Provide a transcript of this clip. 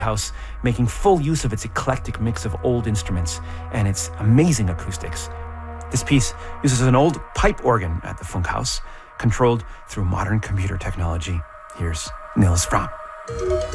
house, making full use of its eclectic mix of old instruments and its amazing acoustics. This piece uses an old pipe organ at the Funkhaus, controlled through modern computer technology. Here's Nils Frahm.